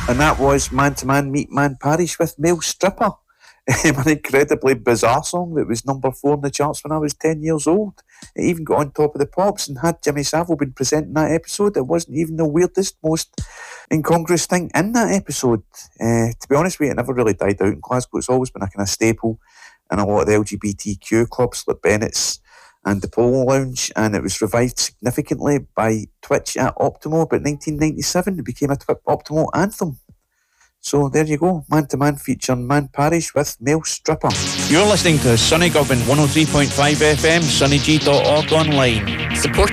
And that was Man to Man, Meet Man Parish with Male Stripper. An incredibly bizarre song that was number 4 in the charts when I was 10 years old. It even got on Top of the Pops, and had Jimmy Savile been presenting that episode, it wasn't even the weirdest, most incongruous thing in that episode. To be honest with you, it never really died out in Glasgow. It's always been a kind of staple in a lot of the LGBTQ clubs like Bennett's and the Polo Lounge, and it was revived significantly by Twitch at Optimo. But 1997 it became a Optimo anthem. So there you go, Man to Man featuring Man Parish with Male Stripper. You're listening to Sunny Govan 103.5 FM, sunnyg.org online. Support